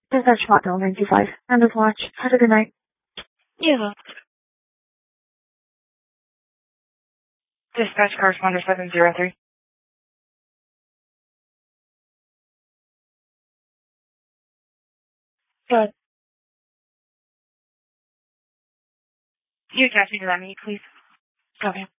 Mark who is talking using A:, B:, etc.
A: Dispatch Hotmail 925. End of watch. Have a good night.
B: Yeah. Dispatch correspondent 703. Good. You attach me to that meet, please. Okay.